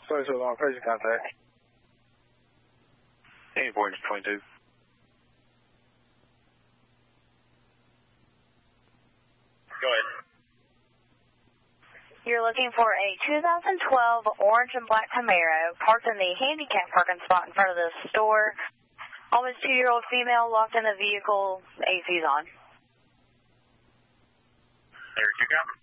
Sorry, so long. Crazy contact. Any Voyager 22. Go ahead. You're looking for a 2012 orange and black Camaro parked in the handicap parking spot in front of the store. Almost 2-year-old female locked in the vehicle, AC's on. There you go.